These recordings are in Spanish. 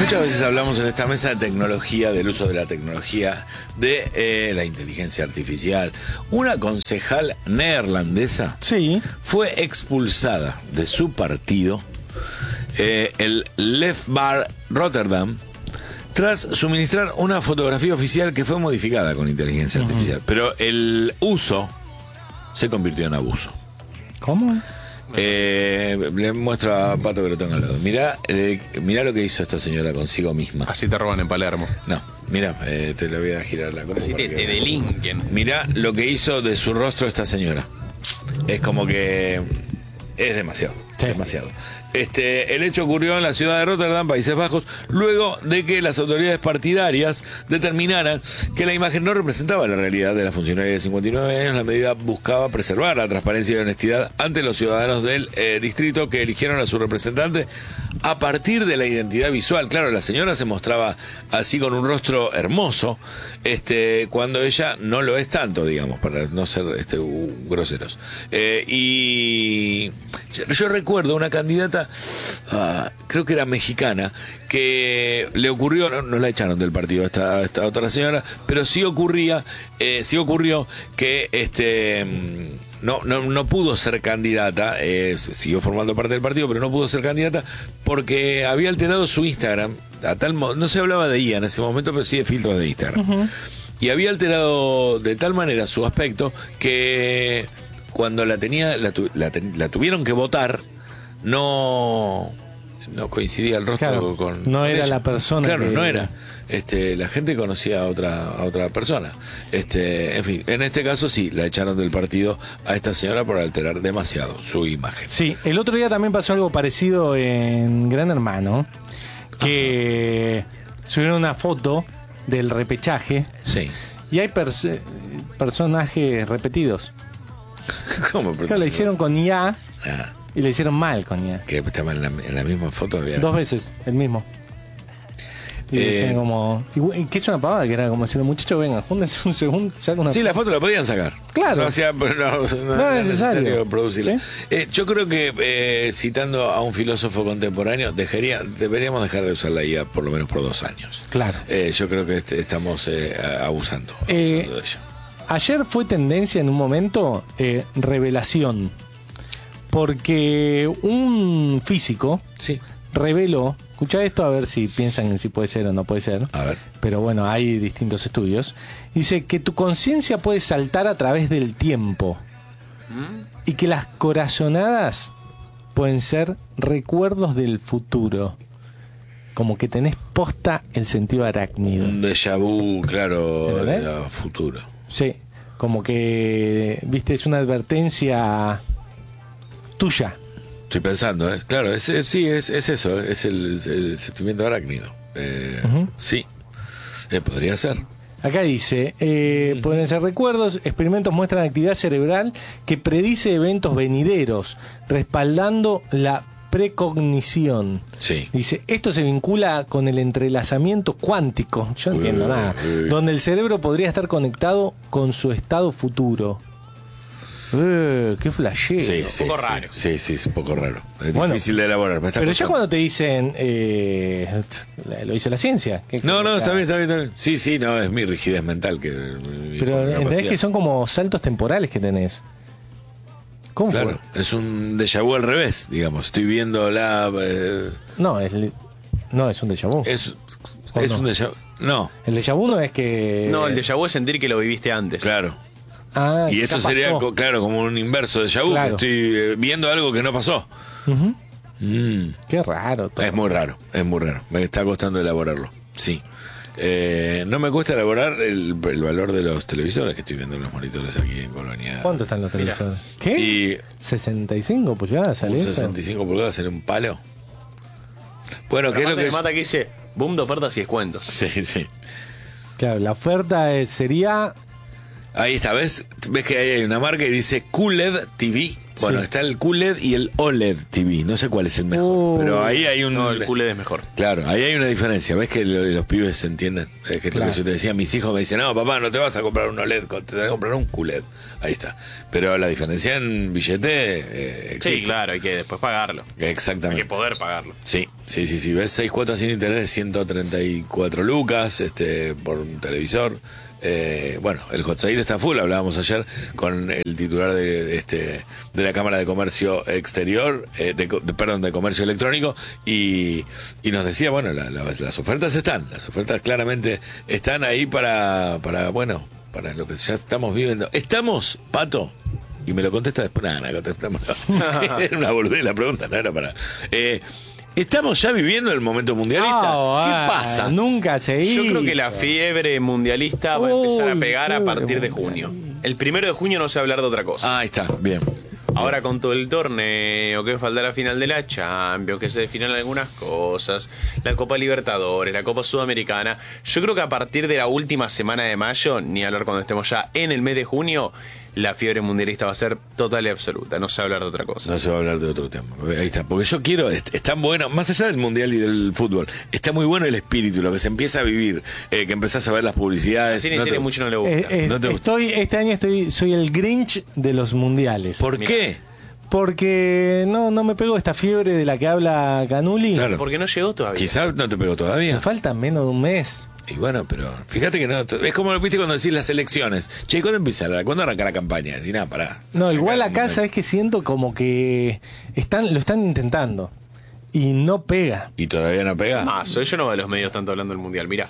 Muchas veces hablamos en esta mesa de tecnología, del uso de la tecnología, de la inteligencia artificial. Una concejal neerlandesa fue expulsada de su partido, el Leefbaar Rotterdam, tras suministrar una fotografía oficial que fue modificada con inteligencia artificial. Pero el uso se convirtió en abuso. ¿Cómo? Le muestro a Pato que lo tengo al lado. Mirá lo que hizo esta señora consigo misma. Así te roban en Palermo. No, mirá, te lo voy a girar la cosa. Así te delinquen. Mirá lo que hizo de su rostro esta señora. Es como que es demasiado. Sí. Demasiado. El hecho ocurrió en la ciudad de Rotterdam, Países Bajos, luego de que las autoridades partidarias determinaran que la imagen no representaba la realidad de la funcionaria de 59 años. La medida buscaba preservar la transparencia y honestidad ante los ciudadanos del distrito que eligieron a su representante a partir de la identidad visual. Claro, la señora se mostraba así con un rostro hermoso, cuando ella no lo es tanto, digamos, para no ser groseros. Y yo recuerdo una candidata, creo que era mexicana, que le ocurrió, no la echaron del partido esta otra señora, pero sí ocurrió que no pudo ser candidata, siguió formando parte del partido, pero no pudo ser candidata porque había alterado su Instagram a tal modo, no se hablaba de IA en ese momento, pero sí de filtros de Instagram. Y había alterado de tal manera su aspecto que cuando la tuvieron que votar, no coincidía el rostro con era ella. la persona. Claro, no era. La gente conocía a otra persona. En fin, en este caso sí, la echaron del partido a esta señora por alterar demasiado su imagen. Sí, el otro día también pasó algo parecido en Gran Hermano, que subieron una foto del repechaje. Sí. Y hay personajes repetidos. ¿Cómo? Claro, la hicieron con IA y la hicieron mal con IA. Que estaba en la misma foto. Había... 2 veces, el mismo. Y decían como... que es una pavada, que era como decir, muchachos, vengan, júntense un segundo, sacan una Sí, la foto la podían sacar. Claro. No es necesario producirla. ¿Sí? Yo creo que, citando a un filósofo contemporáneo, deberíamos dejar de usar la IA por lo menos por 2 años. Claro. Yo creo que abusando de ella. Ayer fue tendencia en un momento revelación, porque un físico reveló, escuchá esto a ver si piensan en si puede ser o no puede ser, a ver. Pero bueno, hay distintos estudios, dice que tu conciencia puede saltar a través del tiempo y que las corazonadas pueden ser recuerdos del futuro, como que tenés posta el sentido arácnido. Un déjà vu, claro, de futuro. Sí, como que, viste, es una advertencia tuya. Estoy pensando, claro, sí, es eso, es el sentimiento arácnido. Sí, podría ser. Acá dice, pueden ser recuerdos, experimentos muestran actividad cerebral que predice eventos venideros, respaldando la precognición. Sí. Dice, esto se vincula con el entrelazamiento cuántico, yo no entiendo nada, donde el cerebro podría estar conectado con su estado futuro. Qué flashero. Sí, un poco raro. Sí, es un poco raro. Es difícil de elaborar. Pero ya cuando te dicen, lo dice la ciencia. No, está bien. Sí, no, es mi rigidez mental. Pero entendés que son como saltos temporales que tenés. ¿Cómo claro, fue? es un déjà vu al revés, digamos. Estoy viendo No, es un déjà vu. Es un déjà vu. No. El déjà vu no es que... No, el déjà vu es sentir que lo viviste antes. Claro. Y esto sería, claro, como un inverso déjà vu, que estoy viendo algo que no pasó. Qué raro. Es muy raro. Me está costando elaborarlo. Sí. No me cuesta elaborar el valor de los televisores que estoy viendo en los monitores aquí en Colonia. ¿Cuánto están los televisores? ¿Qué? Y 65 pulgadas, ¿sale eso? 65 pulgadas en un palo. Bueno, ¿qué es lo que mata que dice? Boom de ofertas y descuentos. Sí. Claro, la oferta sería... Ahí está, ¿ves que ahí hay una marca y dice QLED TV Bueno, Sí. está el QLED y el OLED TV. No sé cuál es el mejor. Pero ahí hay un. No, el QLED es mejor. Claro, ahí hay una diferencia. ¿Ves que los pibes se entienden? Es que es lo Claro. que yo te decía. Mis hijos me dicen, no, papá, no te vas a comprar un OLED, te vas a comprar un QLED. Ahí está. Pero la diferencia en billete existe. Sí, claro, hay que después pagarlo. Hay Exactamente. que poder pagarlo. Sí. Ves 6 cuotas sin interés, 134 lucas por un televisor. Bueno, el hot sale está full. Hablábamos ayer con el titular de la Cámara de Comercio Exterior, de Comercio Electrónico, y nos decía, bueno, las ofertas están, las ofertas claramente están ahí para lo que ya estamos viviendo. ¿Estamos, Pato? Y me lo contesta después. Nada, contestamos. Era una boludez la pregunta, no era para. ¿Estamos ya viviendo el momento mundialista? ¿Qué pasa? Nunca se hizo. Yo creo que la fiebre mundialista va a empezar a pegar a fiebre partir de junio. El 1 de junio no se va a hablar de otra cosa. Ahí está, bien. Ahora con todo el torneo, que falta la final de la Champions, que se definan algunas cosas, la Copa Libertadores, la Copa Sudamericana. Yo creo que a partir de la última semana de mayo, ni hablar cuando estemos ya en el mes de junio, la fiebre mundialista va a ser total y absoluta. No se va a hablar de otra cosa. No se va a hablar de otro tema. Ahí está. Porque yo quiero, es tan bueno, más allá del mundial y del fútbol, está muy bueno el espíritu, lo que se empieza a vivir, que empezás a ver las publicidades. Cine mucho no le gusta. ¿No te gusta? Este año soy el Grinch de los mundiales. ¿Por qué? Porque no me pegó esta fiebre de la que habla Canuli. Claro. Porque no llegó todavía. Quizás no te pegó todavía. Me falta menos de un mes. Y bueno, pero fíjate que no, es como viste cuando decís las elecciones. Che, ¿cuándo empieza? ¿Cuándo arranca la campaña? Decís, nada, pará. No, igual Arranca- acá sabes que siento como que lo están intentando y no pega. ¿Y todavía no pega? Ah, soy yo no veo los medios tanto hablando del mundial, mirá.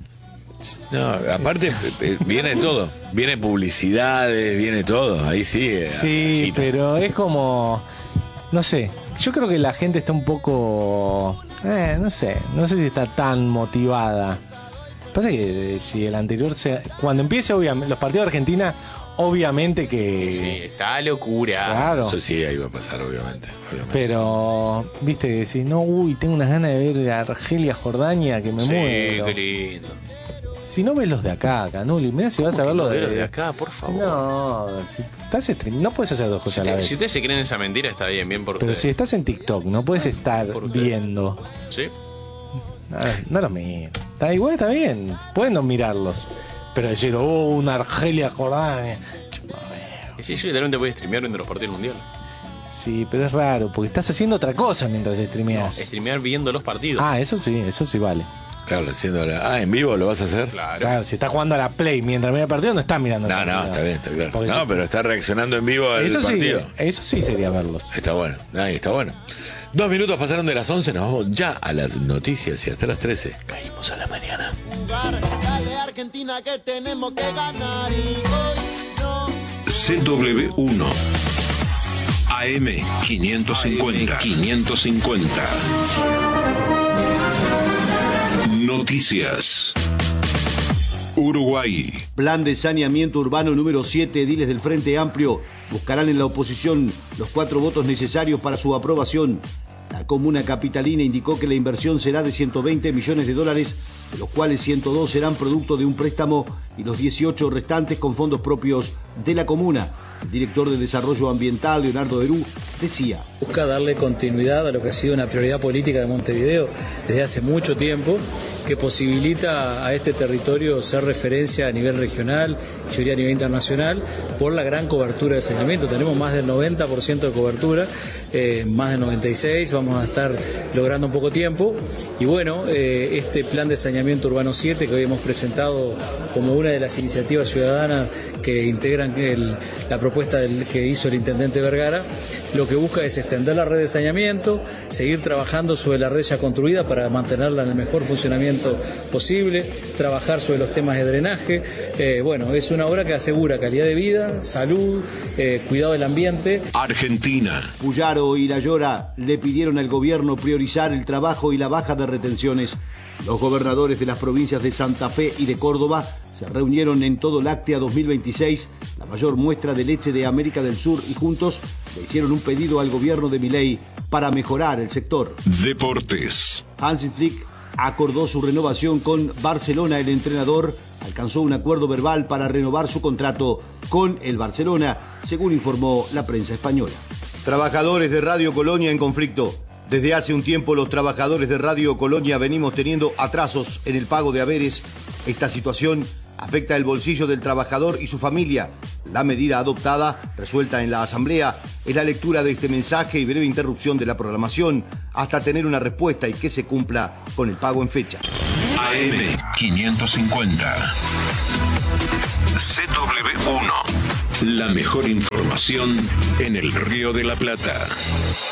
No, aparte viene todo. Viene publicidades, viene todo. Ahí sí. Sí, agita. pero es como, no sé, yo creo que la gente está un poco, no sé si está tan motivada. Pasa que si el anterior cuando empiece obviamente los partidos de Argentina, obviamente que Sí, está locura. claro. Eso sí, ahí va a pasar, obviamente. Pero, viste, decís, no, tengo unas ganas de ver a Argelia Jordania que me Sí, muero. qué lindo. Si no ves los de acá, Canuli, mirá si vas a ver los Los de acá, por favor. No, si estás stream, no puedes hacer dos cosas a la vez. Si ustedes se creen esa mentira, está bien por Pero ustedes. si estás en TikTok, no puedes estar por ustedes. viendo. Sí. No los mires. Igual está bien, pueden no mirarlos. Pero decir, una Argelia Jordania. Y sí, yo literalmente voy a streamear viendo los partidos del mundial. Sí, pero es raro, porque estás haciendo otra cosa mientras No, streameas. streamear viendo los partidos. Eso sí vale. Claro, haciendo ¿en vivo lo vas a hacer? Claro. Claro, si estás jugando a la Play mientras mira el partido, no estás mirando el No, partido. está bien, está claro. Porque No, pero está reaccionando en vivo al eso partido. eso sí sería verlos. Está bueno, ahí está bueno. 2 minutos pasaron de las 11, nos vamos ya a las noticias y hasta las 13 caímos a la mañana. Dale Argentina que tenemos que ganar y hoy no. CW1 AM 550. Noticias. Uruguay. Plan de saneamiento urbano número 7, ediles del Frente Amplio buscarán en la oposición los 4 votos necesarios para su aprobación. La comuna capitalina indicó que la inversión será de $120 millones, de los cuales 102 serán producto de un préstamo y los 18 restantes con fondos propios de la comuna. El director de Desarrollo Ambiental, Leonardo Derú, decía: busca darle continuidad a lo que ha sido una prioridad política de Montevideo desde hace mucho tiempo, que posibilita a este territorio ser referencia a nivel regional, yo diría a nivel internacional, por la gran cobertura de saneamiento. Tenemos más del 90% de cobertura, más del 96%, vamos a estar logrando en poco tiempo. Y bueno, este plan de saneamiento urbano 7 que hoy hemos presentado como una de las iniciativas ciudadanas que integran la propuesta que hizo el intendente Vergara, lo que busca es extender la red de saneamiento, seguir trabajando sobre la red ya construida para mantenerla en el mejor funcionamiento posible, trabajar sobre los temas de drenaje. Bueno, es una obra que asegura calidad de vida, salud, cuidado del ambiente. Argentina. Puyaro y La Llora le pidieron al gobierno priorizar el trabajo y la baja de retenciones. Los gobernadores de las provincias de Santa Fe y de Córdoba se reunieron en Todo Láctea 2026, la mayor muestra de leche de América del Sur, y juntos le hicieron un pedido al gobierno de Milei para mejorar el sector. Deportes. Hansi Flick acordó su renovación con Barcelona. El entrenador alcanzó un acuerdo verbal para renovar su contrato con el Barcelona, según informó la prensa española. Trabajadores de Radio Colonia en conflicto. Desde hace un tiempo los trabajadores de Radio Colonia venimos teniendo atrasos en el pago de haberes. Esta situación afecta el bolsillo del trabajador y su familia. La medida adoptada, resuelta en la Asamblea, es la lectura de este mensaje y breve interrupción de la programación hasta tener una respuesta y que se cumpla con el pago en fecha. AM 550. CW1. La mejor información en el Río de la Plata.